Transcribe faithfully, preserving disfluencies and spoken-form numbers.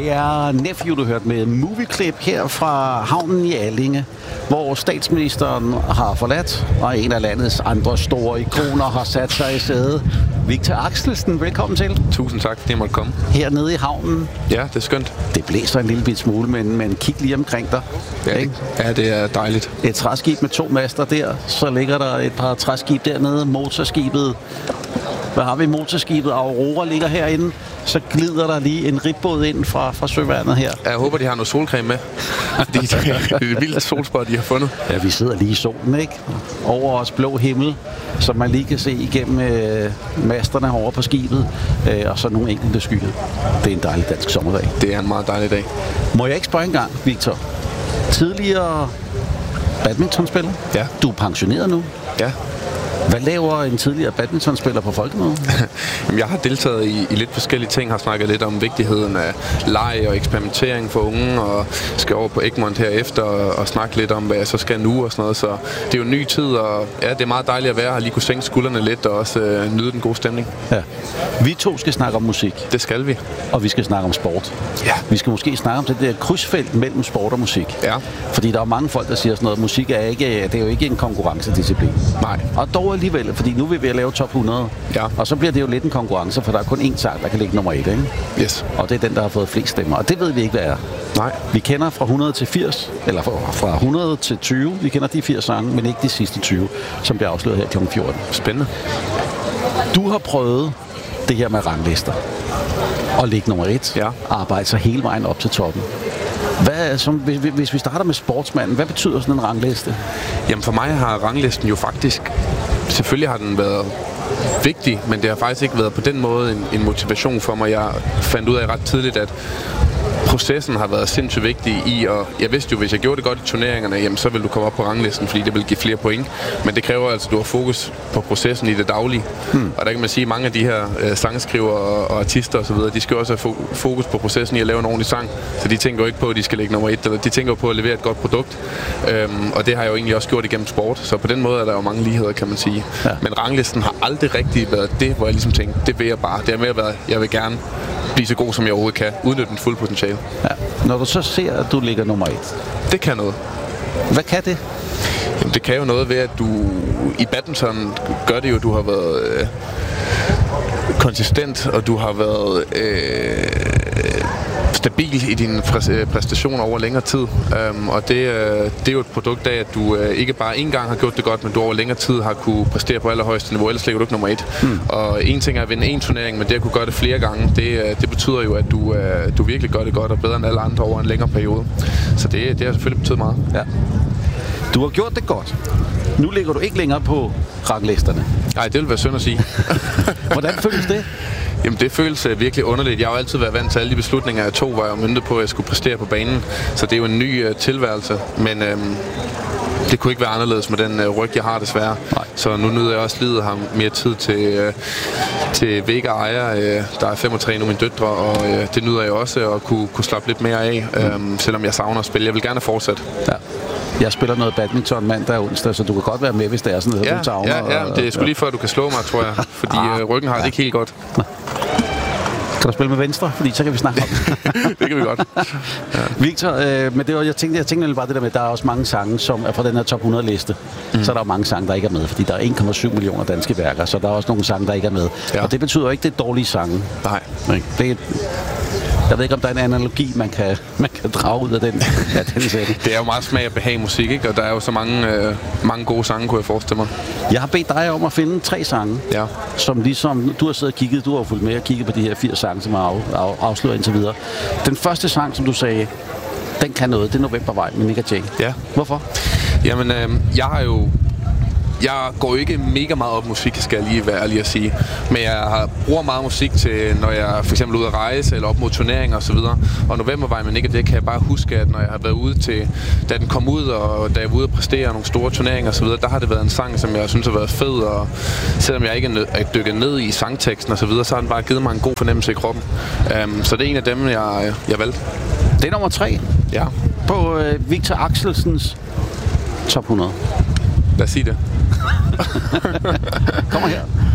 Det er Nephew, du hørte med Movieklip her fra havnen i Allinge, hvor statsministeren har forladt, og en af landets andre store ikoner har sat sig i sædet. Victor Axelsen, velkommen til. Tusind tak, fordi jeg måtte komme. Hernede i havnen. Ja, det er skønt. Det blæser en lille bit smule, men, men kig lige omkring dig. Ja, det, ja, det er dejligt. Et træskib med to master der, så ligger der et par træskib dernede, motorskibet. Hvad har vi? Motorskibet Aurora ligger herinde. Så glider der lige en ribbåd ind fra, fra søværnet her. Jeg håber, de har noget solcreme med. Fordi det er et vildt solspot, de har fundet. Ja, vi sidder lige i solen, ikke? Over os blå himmel, som man lige kan se igennem øh, masterne herovre på skibet. Øh, og så nogle enkelte skyer. Det er en dejlig dansk sommerdag. Det er en meget dejlig dag. Må jeg ikke spørge engang, Victor? Tidligere badmintonspiller? Ja. Du er pensioneret nu? Ja. Hvad laver en tidligere badmintonspiller på Folkemødet? Jeg har deltaget i, i lidt forskellige ting, har snakket lidt om vigtigheden af leg og eksperimentering for unge, og skal over på Egmont herefter og, og snakke lidt om, hvad jeg så skal nu og sådan noget. Så det er jo en ny tid, og ja, det er meget dejligt at være her, lige kunne sænke skuldrene lidt og også øh, nyde den gode stemning. Ja. Vi to skal snakke om musik. Det skal vi. Og vi skal snakke om sport. Ja. Vi skal måske snakke om det der krydsfelt mellem sport og musik. Ja. Fordi der er mange folk, der siger sådan noget, musik er ikke, det er jo ikke en konkurrencedisciplin. Nej. Og dog alligevel, fordi nu vil vi lave top hundrede. Ja. Og så bliver det jo lidt en konkurrence, for der er kun én sang, der kan ligge nummer et, ikke? Yes. Og det er den, der har fået flest stemmer. Og det ved vi ikke, hvad er. Nej. Vi kender fra hundrede til firs, eller fra hundrede til tyve. Vi kender de firs sange, men ikke de sidste tyve, som bliver afsløret her klokken fjorten. Spændende. Du har prøvet det her med ranglister. Og ligge nummer et. Ja. Arbejde sig hele vejen op til toppen. Hvad, som, hvis, hvis vi starter med sportsmanden, hvad betyder sådan en rangliste? Jamen for mig har ranglisten jo faktisk, selvfølgelig har den været vigtig, men det har faktisk ikke været på den måde en, en motivation for mig. Jeg fandt ud af ret tidligt, at processen har været sindssygt vigtig i, og jeg vidste jo, hvis jeg gjorde det godt i turneringerne, jamen, så vil du komme op på ranglisten, fordi det vil give flere point. Men det kræver altså, at du har fokus på processen i det daglige. Hmm. Og der kan man sige, at mange af de her øh, sangskriver og, og artister osv., de skal også have fo- fokus på processen i at lave en ordentlig sang. Så de tænker jo ikke på, at de skal lægge nummer et, eller de tænker jo på at levere et godt produkt. Øhm, og det har jeg jo egentlig også gjort igennem sport. Så på den måde er der jo mange ligheder, kan man sige. Ja. Men ranglisten har aldrig rigtig været det, hvor jeg ligesom tænkte, det vil jeg bare. Det er mere været, jeg vil gerne blive så god, som jeg overhovedet kan. Udnytte den fulde potentiale. Ja. Når du så ser, at du ligger nummer et. Det kan noget. Hvad kan det? Jamen, det kan jo noget ved, at du i badminton gør det jo, du har været øh, konsistent, og du har været øh, stabil i dine præ- præstationer over længere tid. Um, og det, øh, det er jo et produkt af, at du øh, ikke bare én gang har gjort det godt, men du over længere tid har kunne præstere på allerhøjeste niveau, ellers ligger du ikke nummer et. Hmm. Og en ting er at vinde en turnering, men det at kunne gøre det flere gange, det, det betyder jo, at du, øh, du virkelig gør det godt og bedre end alle andre over en længere periode. Så det, det har selvfølgelig betydet meget. Ja. Du har gjort det godt. Nu ligger du ikke længere på ranglisterne. Nej, det vil være synd at sige. Hvordan føles det? Jamen, det føles virkelig underligt. Jeg har jo altid været vant til alle de beslutninger, jeg tog, hvor jeg var myntet på, at jeg skulle præstere på banen. Så det er jo en ny uh, tilværelse. Men øhm, det kunne ikke være anderledes med den uh, ryg, jeg har desværre. Nej. Så nu nyder jeg også livet og har mere tid til, uh, til Vega og Aya. Uh, der er fem og tre nu, mine døtre, og uh, det nyder jeg også at kunne, kunne slappe lidt mere af, mm. um, selvom jeg savner at spille. Jeg vil gerne fortsætte. Ja. Jeg spiller noget badminton mandag og onsdag, så du kan godt være med, hvis det er sådan noget, ja, du savner. Ja, ja, det er sgu lige før, du kan slå mig, tror jeg. Fordi ah, uh, ryggen har ja. det ikke helt godt. Kan du spille med venstre? Fordi så kan vi snakke om det. Det kan vi godt. Ja. Victor, øh, men det var, jeg tænkte, jeg tænkte bare det der med, at der er også mange sange, som er fra den her top hundrede liste. Mm. Så er der mange sange, der ikke er med, fordi der er en komma syv millioner danske værker, så der er også nogle sange, der ikke er med. Ja. Og det betyder ikke, det er dårlige sange. Nej. Det er, jeg ved ikke, om der er en analogi, man kan, man kan drage ud af den, af den sætning. Det er jo meget smag og behag musik, ikke? Og der er jo så mange, øh, mange gode sange, kunne jeg forestille mig. Jeg har bedt dig om at finde tre sange, ja. som ligesom du har siddet og kigget, du har fulgt med og kigget på de her fire sange, som er af, af, afsløret indtil videre. Den første sang, som du sagde, den kan noget, det er Novembervej med Nick og Jay. Ja. Hvorfor? Jamen, øh, jeg har jo... Jeg går ikke mega meget op musik, skal jeg lige være ærlig at sige. Men jeg har, bruger meget musik til, når jeg for eksempel er ude at rejse, eller op mod turneringer osv. Og Novembervej med Nick og Jay kan jeg bare huske, at når jeg har været ude til, da den kom ud, og da jeg var ude at præstere nogle store turneringer osv., der har det været en sang, som jeg synes har været fed. Og selvom jeg ikke er dykket ned i sangteksten osv., så, så har den bare givet mig en god fornemmelse i kroppen. Um, så det er en af dem, jeg, jeg valgte. Det er nummer tre. Ja. På øh, Victor Axelsens top hundrede. Lad os sige det. Kommer her.